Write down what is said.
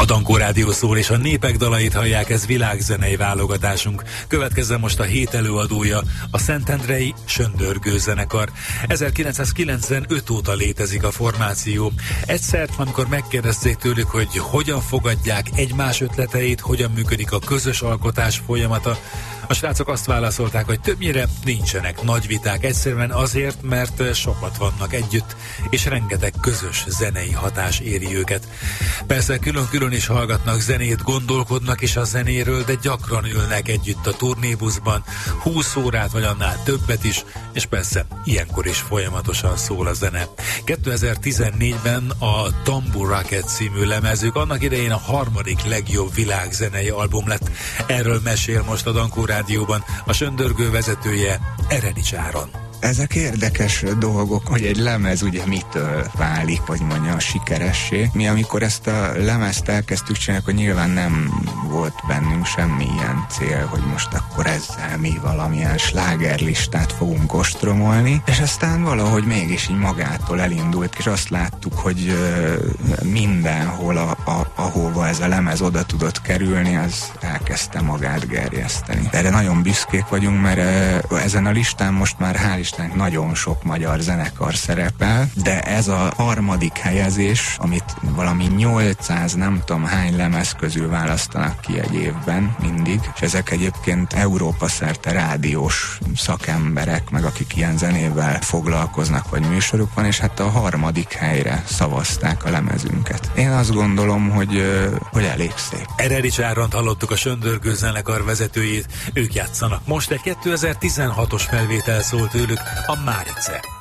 Dankó Rádió szól, és a népek dalait hallják, ez világzenei válogatásunk. Következzen most a hét előadója, a Szentendrei Söndörgő zenekar. 1995 óta létezik a formáció. Egyszer, amikor megkérdezték tőlük, hogy hogyan fogadják egymás ötleteit, hogyan működik a közös alkotás folyamata, a srácok azt válaszolták, hogy többnyire nincsenek nagy viták, egyszerűen azért, mert sokat vannak együtt, és rengeteg közös zenei hatás éri őket. Persze külön-külön is hallgatnak zenét, gondolkodnak is a zenéről, de gyakran ülnek együtt a turnébuszban, 20 órát vagy annál többet is, és persze ilyenkor is folyamatosan szól a zene. 2014-ben a Tambour Rocket című lemezük annak idején a harmadik legjobb világzenei album lett. Erről mesél most a Dankó Rádióban a Söndörgő vezetője, Eredics Áron. Ezek érdekes dolgok, hogy egy lemez ugye mitől válik, vagy mondja, sikeressé. Mi amikor ezt a lemezt elkezdtük csinálni, akkor nyilván nem volt bennünk semmilyen cél, hogy most akkor ezzel mi valamilyen slágerlistát fogunk ostromolni, és aztán valahogy mégis így magától elindult, és azt láttuk, hogy mindenhol, ahova ez a lemez oda tudott kerülni, az elkezdte magát gerjeszteni. Erre nagyon büszkék vagyunk, mert ezen a listán most már hál' Istennek nagyon sok magyar zenekar szerepel, de ez a harmadik helyezés, amit valami 800 nem tudom hány lemez közül választanak ki egy évben mindig, és ezek egyébként Európa szerte rádiós szakemberek, meg akik ilyen zenével foglalkoznak, vagy műsoruk van, és hát a harmadik helyre szavazták a lemezünket. Én azt gondolom, hogy elég szép. Eredics Áront hallottuk, a Söndörgő zenekar vezetőjét, ők játszanak. Most egy 2016-os felvétel szól tőlük, a Márice.